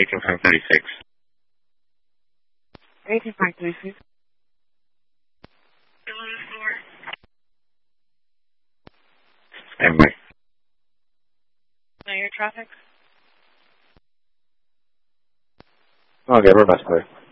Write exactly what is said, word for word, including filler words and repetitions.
eighteen five thirty-six. eighteen five thirty-six. Stand by. Know your traffic? Okay, we're best, please.